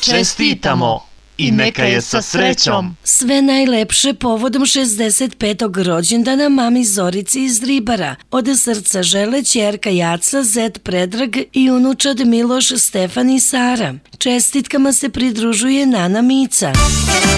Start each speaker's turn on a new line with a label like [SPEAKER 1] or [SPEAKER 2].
[SPEAKER 1] Čestitamo i neka je sa srećom.
[SPEAKER 2] Sve najlepše povodom 65. rođendana mami Zorici iz Ribara. Od srca žele ćerka Jaca, zet Predrag i unučad Miloš, Stefan i Sara. Čestitkama se pridružuje Nana Mica.